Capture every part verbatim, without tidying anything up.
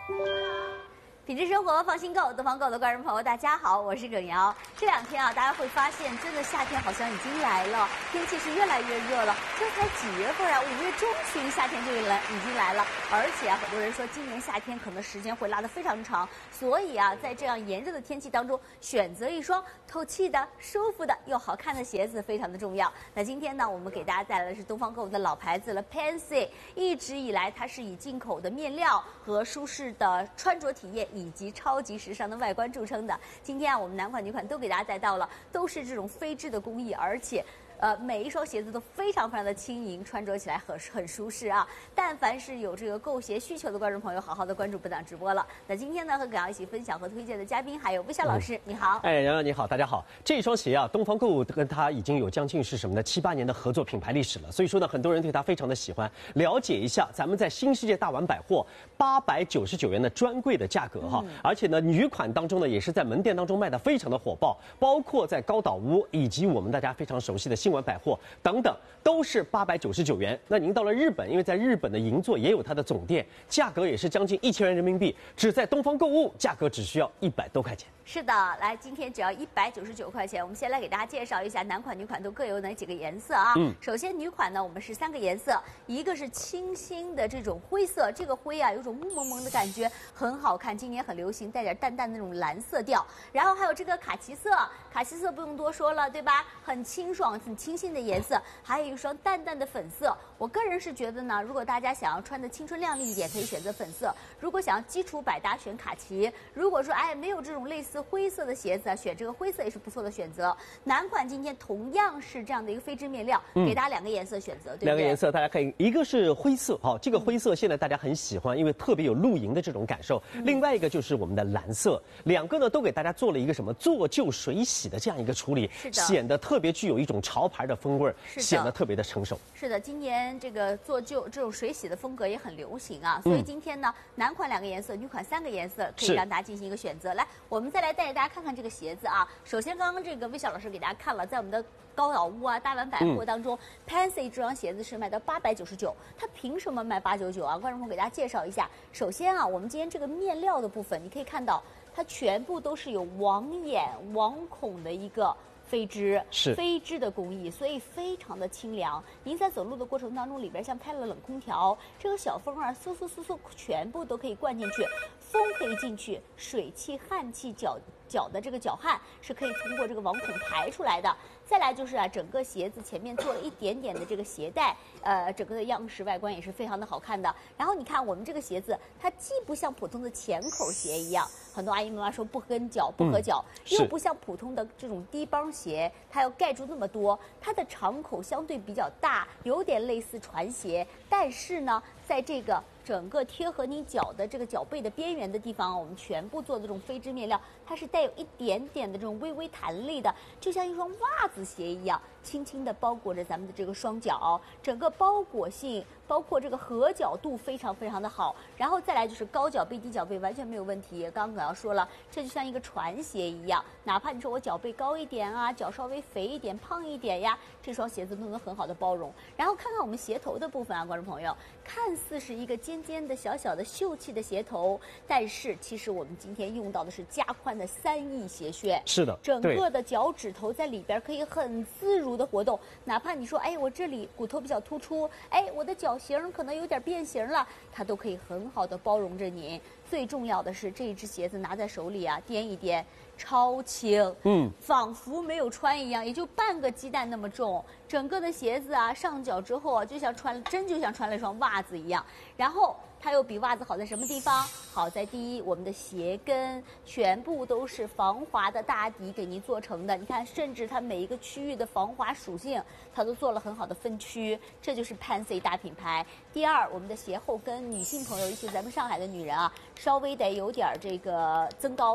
品质生活，放心购，东方购的观众朋友，大家好，我是耿瑶。这两天啊，大家会发现，真的夏天好像已经来了，天气是越来越热了。这才几月份啊？五月中旬，夏天就来已经来了。而且啊，很多人说今年夏天可能时间会拉得非常长，所以啊，在这样炎热的天气当中，选择一双透气的、舒服的又好看的鞋子非常的重要。那今天呢，我们给大家带来的是东方购的老牌子了 Pansy。一直以来，它是以进口的面料和舒适的穿着体验，以及超级时尚的外观著称的。今天啊，我们男款女款都给大家带到了，都是这种飞织的工艺，而且呃，每一双鞋子都非常非常的轻盈，穿着起来很很舒适啊。但凡是有这个购鞋需求的观众朋友，好好的关注本档直播了。那今天呢，和耿瑶一起分享和推荐的嘉宾还有魏晓老师，嗯、你好。 哎，洋洋你好，大家好。这双鞋啊，东方购跟它已经有将近是什么呢？七八年的合作品牌历史了，所以说呢，很多人对它非常的喜欢。了解一下，咱们在新世界大丸百货八百九十九元的专柜的价格哈，嗯、而且呢，女款当中呢，也是在门店当中卖的非常的火爆，包括在高岛屋以及我们大家非常熟悉的新丸百货等等，都是八百九十九元。那您到了日本，因为在日本的银座也有它的总店，价格也是将近一千元人民币，只在东方购物，价格只需要一百多块钱。 是的，来，今天只要一百九十九块钱。我们先来给大家介绍一下男款、女款都各有哪几个颜色啊？嗯，首先女款呢，我们是三个颜色，一个是清新的这种灰色，这个灰啊有种雾蒙蒙的感觉，很好看，今年很流行，带点淡淡的那种蓝色调。然后还有这个卡其色，卡其色不用多说了，对吧？很清爽、很清新的颜色。还有一双淡淡的粉色。我个人是觉得呢，如果大家想要穿的青春靓丽一点，可以选择粉色；如果想要基础百搭，选卡其；如果说哎没有这种类似灰色的鞋子啊，选这个灰色也是不错的选择。男款今天同样是这样的一个飞织面料，嗯、给大家两个颜色选择，对不对？ 两个颜色大家可以，一个是灰色，好、哦，这个灰色现在大家很喜欢，因为特别有露营的这种感受。嗯、另外一个就是我们的蓝色，两个呢都给大家做了一个什么做旧水洗的这样一个处理， 是的， 显得特别具有一种潮牌的风味，显得特别的成熟。 是的，今年这个做旧这种水洗的风格也很流行啊，所以今天呢，嗯、男款两个颜色，女款三个颜色，可以让大家进行一个选择。来，我们再来带着大家看看这个鞋子啊。首先，刚刚这个魏晓老师给大家看了，在我们的高岛屋啊、大丸百货当中、嗯、，Pansy 这双鞋子是卖到八百九十九，它凭什么卖八百九十九啊？观众朋友给大家介绍一下。首先啊，我们今天这个面料的部分，你可以看到它全部都是有网眼、网孔的一个飞织， 是飞织的工艺，所以非常的清凉。您在走路的过程当中，里边像开了冷空调，这个小风啊，嗖嗖嗖嗖，全部都可以灌进去，风可以进去，水汽、汗气、脚脚的这个脚汗是可以通过这个网孔排出来的。再来就是啊，整个鞋子前面做了一点点的这个鞋带，呃，整个的样式外观也是非常的好看的。然后你看我们这个鞋子，它既不像普通的前口鞋一样，很多阿姨妈妈说不跟脚不合脚，嗯、又不像普通的这种低帮鞋，它要盖住那么多，它的长口相对比较大，有点类似船鞋，但是呢，在这个整个贴合你脚的这个脚背的边缘的地方，我们全部做的这种飞织面料，它是带有一点点的这种微微弹力的，就像一双袜子鞋一样，轻轻地包裹着咱们的这个双脚，整个包裹性包括这个合脚度非常非常的好。然后再来就是高脚背低脚背完全没有问题。刚刚要说了，这就像一个船鞋一样，哪怕你说我脚背高一点啊，脚稍微肥一点、胖一点呀，这双鞋子都能很好的包容。然后看看我们鞋头的部分啊，观众朋友，看似是一个尖尖的小小的秀气的鞋头，但是其实我们今天用到的是加宽的三翼鞋楦。 是的， 整个的脚趾头在里边可以很自如的活动，哪怕你说哎我这里骨头比较突出，哎我的脚型可能有点变形了，它都可以很好的包容着你。最重要的是这一只鞋子拿在手里啊，掂一掂，超轻，嗯，仿佛没有穿一样，也就半个鸡蛋那么重。整个的鞋子啊，上脚之后啊，就像穿真就像穿了一双袜子一样。然后它又比袜子好在什么地方？好在第一，我们的鞋跟全部都是防滑的大底给您做成的。你看，甚至它每一个区域的防滑属性，它都做了很好的分区，这就是 Pansy 大品牌。第二，我们的鞋后跟女性朋友，尤其咱们上海的女人啊，稍微得有点这个增高的。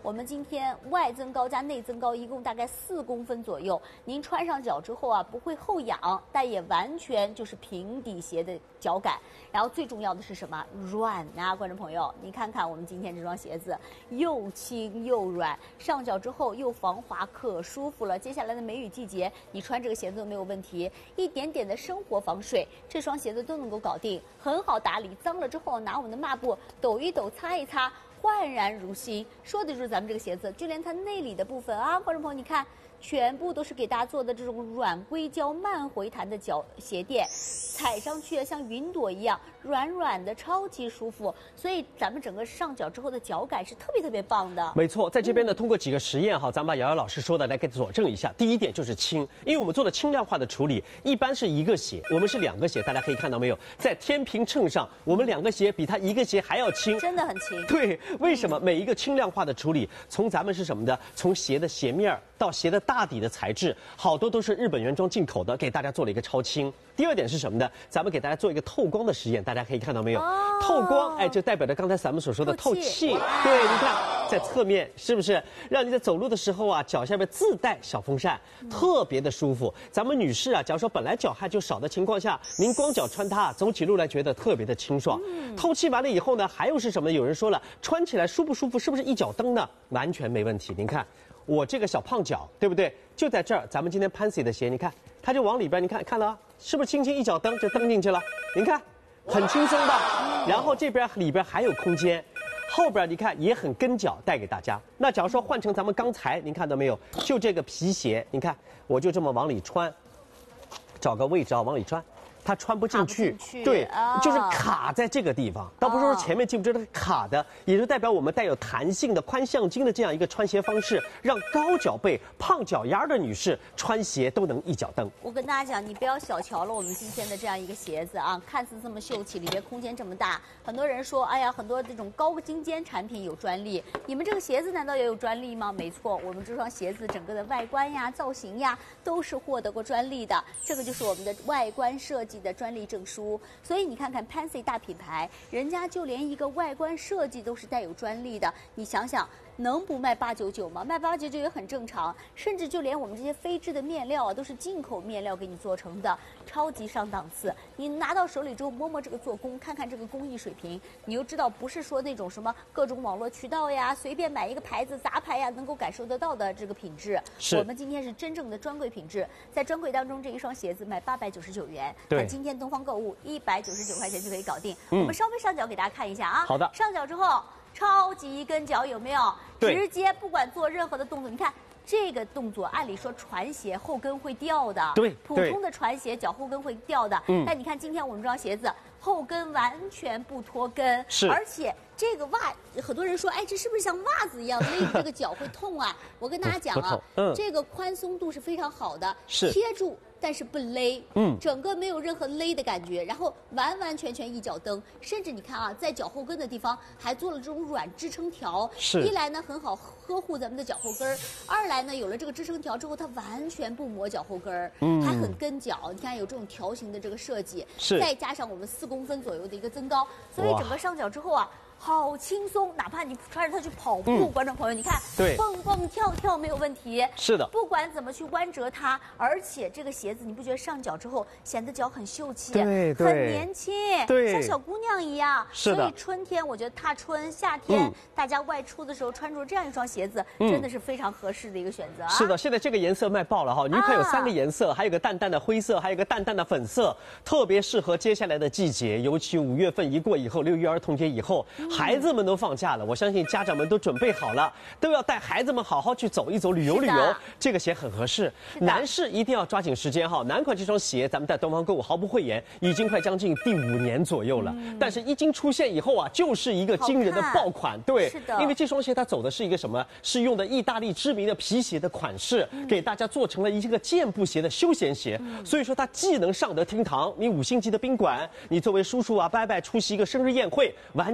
我们今天外增高加内增高，一共大概四公分左右。您穿上脚之后啊，不会后仰，但也完全就是平底鞋的脚感。然后最重要的是什么？软啊，观众朋友，你看看我们今天这双鞋子，又轻又软，上脚之后又防滑，可舒服了。接下来的梅雨季节，你穿这个鞋子都没有问题，一点点的生活防水，这双鞋子都能够搞定，很好打理。脏了之后，拿我们的抹布抖一抖，擦一擦，焕然如新。说的就是咱们这个鞋子，就连它内里的部分啊，观众朋友，你看。全部都是给大家做的这种软硅胶慢回弹的脚鞋垫，踩上去像云朵一样软软的，超级舒服。所以咱们整个上脚之后的脚感是特别特别棒的。 没错，在这边呢，通过几个实验哈，咱们把瑶瑶老师说的来给佐证一下。第一点就是轻，因为我们做了轻量化的处理，一般是一个鞋，我们是两个鞋，大家可以看到没有？在天平秤上，我们两个鞋比它一个鞋还要轻， 真的很轻。 对，为什么？每一个轻量化的处理，从咱们是什么的？从鞋的鞋面到鞋的大底的材质，好多都是日本原装进口的，给大家做了一个超轻。第二点是什么呢？咱们给大家做一个透光的实验，大家可以看到没有？哦、透光，哎，就代表着刚才咱们所说的透气。透气对，你看在侧面是不是让你在走路的时候啊，脚下面自带小风扇，嗯、特别的舒服。咱们女士啊，假如说本来脚汗就少的情况下，您光脚穿它走起路来觉得特别的清爽。嗯、透气完了以后呢，还有是什么？有人说了，穿起来舒不舒服？是不是一脚蹬呢？完全没问题。您看。我这个小胖脚，对不对？就在这儿，咱们今天 Pansy 的鞋，你看，它就往里边，你看看了，是不是轻轻一脚蹬就蹬进去了？您看，很轻松吧？然后这边里边还有空间，后边你看也很跟脚，带给大家。那假如说换成咱们刚才，您看到没有？就这个皮鞋，你看，我就这么往里穿，找个位置啊，往里穿。它穿不进去， 进去对， 哦、 就是卡在这个地方，倒不是说前面进不去，它是卡的，也就代表我们带有弹性的宽向筋的这样一个穿鞋方式，让高脚背、胖脚丫的女士穿鞋都能一脚蹬。 我跟大家讲，你不要小瞧了我们今天的这样一个鞋子啊，看似这么秀气，里边空间这么大，很多人说，哎呀，很多这种高精尖产品有专利，你们这个鞋子难道也有专利吗？没错，我们这双鞋子整个的外观呀、造型呀，都是获得过专利的，这个就是我们的外观设计的专利证书。所以你看看 Pansy 大品牌，人家就连一个外观设计都是带有专利的，你想想能不卖八九九吗？卖八九九也很正常，甚至就连我们这些飞织的面料啊，都是进口面料给你做成的，超级上档次。你拿到手里之后摸摸这个做工，看看这个工艺水平，你就知道不是说那种什么各种网络渠道呀，随便买一个牌子杂牌呀能够感受得到的这个品质。 是我们今天是真正的专柜品质，在专柜当中这一双鞋子卖八百九十九元， 对， 那今天东方购物一百九十九块钱就可以搞定。嗯、我们稍微上脚给大家看一下啊， 好的， 上脚之后。超级跟脚有没有？直接不管做任何的动作，你看这个动作，按理说传鞋后跟会掉的， 对， 普通的传鞋脚后跟会掉的。嗯，但你看今天我们这双鞋子后跟完全不脱跟， 是， 而且这个袜，很多人说，哎，这是不是像袜子一样勒这个脚会痛啊？我跟大家讲啊，嗯，这个宽松度是非常好的， 是贴住。但是不勒，嗯，整个没有任何勒的感觉，然后完完全全一脚蹬，甚至你看啊，在脚后跟的地方还做了这种软支撑条， 是， 一来呢很好呵护咱们的脚后跟儿，二来呢有了这个支撑条之后，它完全不磨脚后跟儿，嗯，还很跟脚，你看有这种条形的这个设计， 是， 再加上我们四公分左右的一个增高，所以整个上脚之后啊。好轻松，哪怕你穿着它去跑步，嗯、观众朋友，你看， 对， 蹦蹦跳跳没有问题。 是的， 不管怎么去弯折它，而且这个鞋子你不觉得上脚之后显得脚很秀气， 对对， 很年轻， 对， 像小姑娘一样。 是的。 所以春天我觉得踏春，夏天、嗯、大家外出的时候穿着这样一双鞋子，嗯、真的是非常合适的一个选择、啊。 是的，现在这个颜色卖爆了哈，女款有三个颜色，啊、还有个淡淡的灰色，还有一个淡淡的粉色，特别适合接下来的季节，尤其五月份一过以后，六一儿童节以后，嗯、孩子们都放。放假了，我相信家长们都准备好了，都要带孩子们好好去走一走、旅游旅游。这个鞋很合适，男士一定要抓紧时间哈。男款这双鞋，咱们在东方购物毫不讳言，已经快将近第五年左右了。嗯、但是一经出现以后啊，就是一个惊人的爆款。对， 是的， 因为这双鞋它走的是一个什么？是用的意大利知名的皮鞋的款式，嗯、给大家做成了一个健步鞋的休闲鞋。嗯、所以说它既能上得厅堂，你五星级的宾馆，你作为叔叔啊伯伯出席一个生日宴会，完全没问题。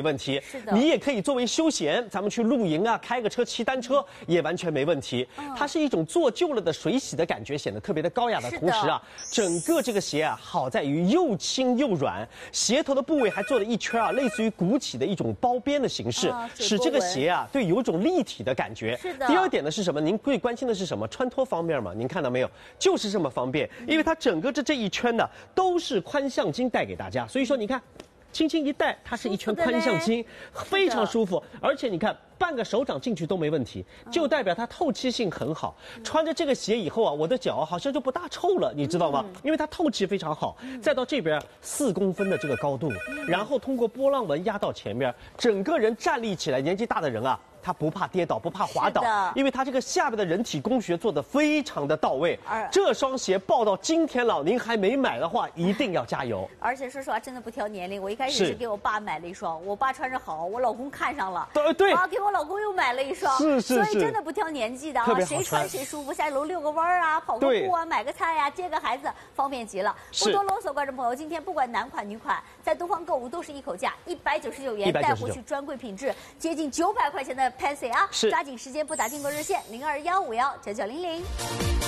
问题。 是的， 你也可以作为休闲，咱们去露营啊，开个车、骑单车也完全没问题。嗯、它是一种做旧了的水洗的感觉，显得特别的高雅的同时啊，整个这个鞋啊好在于又轻又软，鞋头的部位还做了一圈啊，类似于鼓起的一种包边的形式，啊、使这个鞋啊对有种立体的感觉。 是的。 第二点呢是什么？您最关心的是什么？穿脱方面嘛，您看到没有？就是这么方便，因为它整个这这一圈呢都是宽橡筋带给大家，所以说你看。轻轻一戴，它是一圈宽橡筋，非常舒服。而且你看，半个手掌进去都没问题，就代表它透气性很好。嗯、穿着这个鞋以后啊，我的脚好像就不大臭了，你知道吗？嗯、因为它透气非常好。嗯、再到这边四公分的这个高度，嗯、然后通过波浪纹压到前面，整个人站立起来，年纪大的人啊。他不怕跌倒，不怕滑倒，因为他这个下边的人体工学做得非常的到位。这双鞋报到今天了，您还没买的话，一定要加油。 而且说实话，真的不挑年龄。我一开始是给我爸买了一双，我爸穿着好，我老公看上了， 对对， 啊，给我老公又买了一双， 是是是， 所以真的不挑年纪的啊，谁穿谁舒服。下楼遛个弯儿啊，跑个步啊，买个菜呀、啊，接个孩子，方便极了。不多啰嗦，观众朋友，今天不管男款女款，在东方购物都是一口价，一百九十九元带回去，专柜品质，接近九百块钱的 Pansy 啊。 是。 抓紧时间拨打订购热线零二幺五幺九九零零。